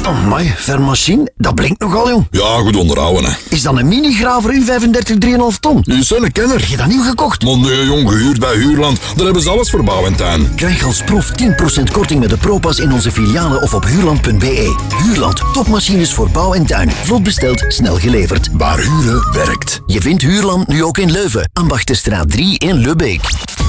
Amai, Vermachine, dat blinkt nogal, jong. Ja, goed onderhouden, hè. Is dat een mini-graver U35 3,5 ton? Die is een kenner. Heb je dat nieuw gekocht? Maar nee, jong, gehuurd bij Huurland. Daar hebben ze alles voor bouw en tuin. Krijg als prof 10% korting met de ProPass in onze filialen of op huurland.be. Huurland, topmachines voor bouw en tuin. Vlot besteld, snel geleverd. Waar huren werkt. Je vindt Huurland nu ook in Leuven, Ambachtenstraat 3 in Lubbeek.